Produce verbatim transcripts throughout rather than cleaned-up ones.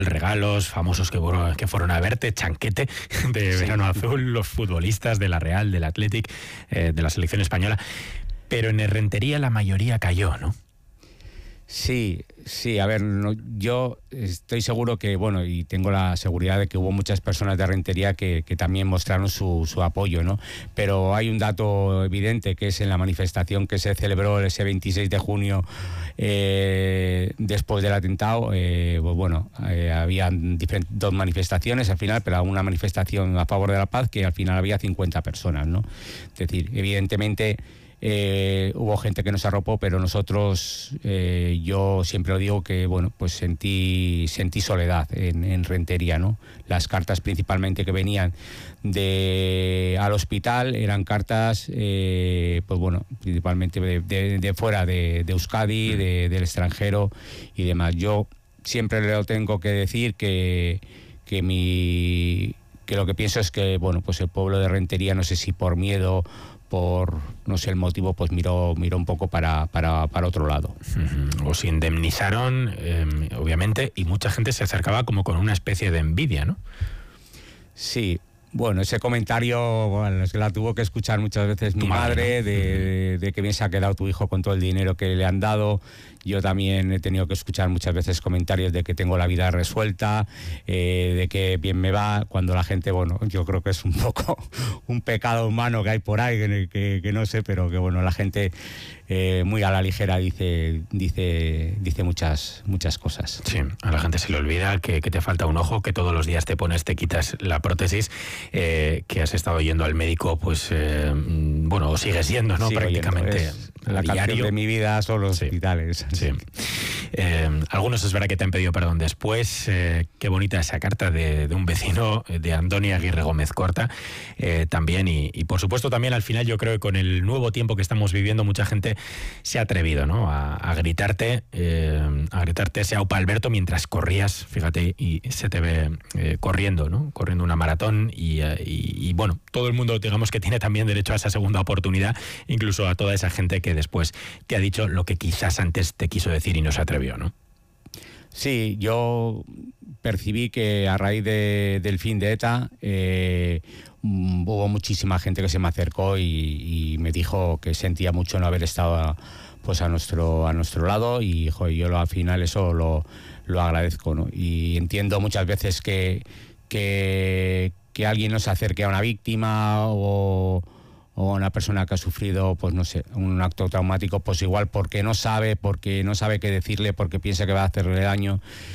regalos, famosos que, que fueron a verte, Chanquete de sí. Verano Azul, los futbolistas de la Real, del Athletic, eh, de la selección española. Pero en Errentería la mayoría cayó, ¿no? Sí, sí, a ver, no, yo estoy seguro que, bueno, y tengo la seguridad de que hubo muchas personas de Errentería que, que también mostraron su, su apoyo, ¿no? Pero hay un dato evidente, que es en la manifestación que se celebró ese veintiséis de junio eh, después del atentado, eh, pues bueno, eh, había dos manifestaciones al final, pero una manifestación a favor de la paz que al final había cincuenta personas, ¿no? Es decir, evidentemente... Eh, hubo gente que nos arropó, pero nosotros, eh, yo siempre lo digo que, bueno, pues sentí sentí soledad en, en Rentería, ¿no? Las cartas principalmente que venían de al hospital eran cartas, eh, pues bueno, principalmente de, de, de fuera de, de Euskadi, de, del extranjero y demás. Yo siempre le tengo que decir que, que mi que lo que pienso es que, bueno, pues el pueblo de Rentería, no sé si por miedo, por no sé el motivo, pues miró miró un poco para, para, para otro lado. Uh-huh. Os indemnizaron, eh, obviamente, y mucha gente se acercaba como con una especie de envidia, ¿no? Sí, bueno, ese comentario, bueno, es que la tuvo que escuchar muchas veces mi madre, ¿no? de, de, de que bien se ha quedado tu hijo con todo el dinero que le han dado. Yo también he tenido que escuchar muchas veces comentarios de que tengo la vida resuelta, eh, de que bien me va, cuando la gente, bueno, yo creo que es un poco un pecado humano que hay por ahí, que, que, que no sé, pero que bueno, la gente eh, muy a la ligera dice dice dice muchas muchas cosas. Sí, a la gente se le olvida que, que te falta un ojo, que todos los días te pones, te quitas la prótesis, eh, que has estado yendo al médico, pues, eh, bueno, o sigues yendo, ¿no? Sí, prácticamente oyendo, la diario. Canción de mi vida son los sí. hospitales. Sí. Eh, algunos es verdad que te han pedido perdón después. Eh, qué bonita esa carta de, de un vecino, de Andoni Aguirre Gómez Corta, eh, también. Y, y por supuesto también al final yo creo que con el nuevo tiempo que estamos viviendo mucha gente se ha atrevido, ¿no? a, a gritarte, eh, a gritarte ese Aupa Alberto mientras corrías, fíjate, y se te ve eh, corriendo, ¿no? Corriendo una maratón y, y, y bueno, todo el mundo digamos que tiene también derecho a esa segunda oportunidad, incluso a toda esa gente que después te ha dicho lo que quizás antes te quiso decir y no se atrevió, ¿no? Sí, yo percibí que a raíz de, del fin de ETA eh, hubo muchísima gente que se me acercó y, y me dijo que sentía mucho no haber estado a, pues a nuestro a nuestro lado y joder, yo al final eso lo, lo agradezco, ¿no? Y entiendo muchas veces que, que, que alguien no se acerque a una víctima o o una persona que ha sufrido, pues no sé, un acto traumático, pues igual porque no sabe, porque no sabe qué decirle, porque piensa que va a hacerle daño.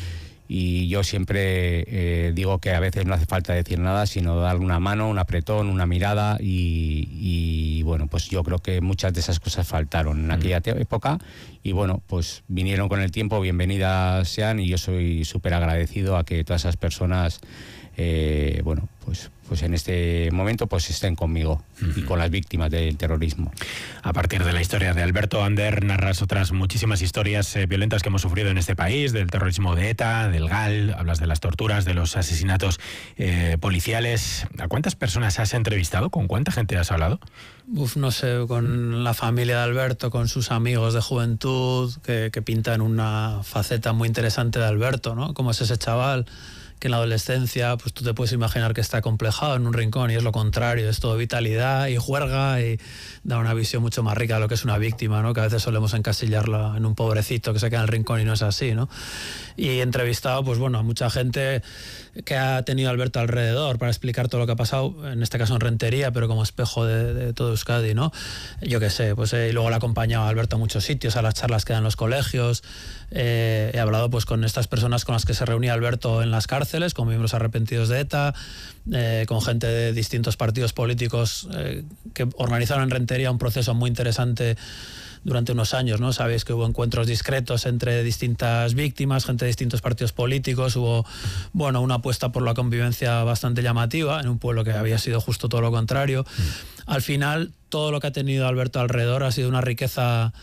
Y yo siempre eh, digo que a veces no hace falta decir nada, sino darle una mano, un apretón, una mirada y, y bueno, pues yo creo que muchas de esas cosas faltaron en aquella te- época y bueno, pues vinieron con el tiempo, bienvenidas sean y yo soy súper agradecido a que todas esas personas, eh, bueno, pues pues en este momento pues estén conmigo uh-huh. y con las víctimas del terrorismo. A partir de la historia de Alberto Ander narras otras muchísimas historias eh, violentas que hemos sufrido en este país, del terrorismo de ETA, del GAL, hablas de las torturas, de los asesinatos eh, policiales. ¿A cuántas personas has entrevistado? ¿Con cuánta gente has hablado? Uf, no sé, con la familia de Alberto, con sus amigos de juventud, que, que pintan una faceta muy interesante de Alberto, ¿no? Como es ese chaval que en la adolescencia, pues tú te puedes imaginar que está acomplejado en un rincón y es lo contrario, es todo vitalidad y juerga y da una visión mucho más rica de lo que es una víctima, ¿no? Que a veces solemos encasillarlo en un pobrecito que se queda en el rincón y no es así, ¿no? Y he entrevistado, pues bueno, a mucha gente que ha tenido a Alberto alrededor para explicar todo lo que ha pasado, en este caso en Rentería, pero como espejo de, de todo Euskadi, ¿no? Yo qué sé, pues eh, y luego le he acompañado a Alberto a muchos sitios, a las charlas que dan en los colegios, eh, he hablado pues con estas personas con las que se reunía Alberto en las cárceles, con miembros arrepentidos de ETA, eh, con gente de distintos partidos políticos eh, que organizaron en Rentería un proceso muy interesante durante unos años, ¿no? Sabéis que hubo encuentros discretos entre distintas víctimas, gente de distintos partidos políticos, hubo, bueno, una apuesta por la convivencia bastante llamativa en un pueblo que había sido justo todo lo contrario. Mm. Al final, todo lo que ha tenido Alberto alrededor ha sido una riqueza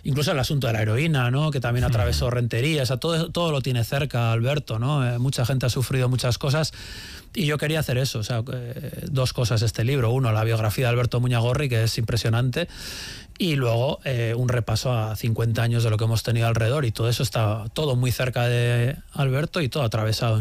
incluso el asunto de la heroína, ¿no? Que también atravesó Rentería, o sea, todo, todo lo tiene cerca Alberto, ¿no? Eh, mucha gente ha sufrido muchas cosas y yo quería hacer eso, o sea, eh, dos cosas este libro. Uno, la biografía de Alberto Muñagorri, que es impresionante, y luego eh, un repaso a cincuenta años de lo que hemos tenido alrededor, y todo eso está todo muy cerca de Alberto y todo atravesado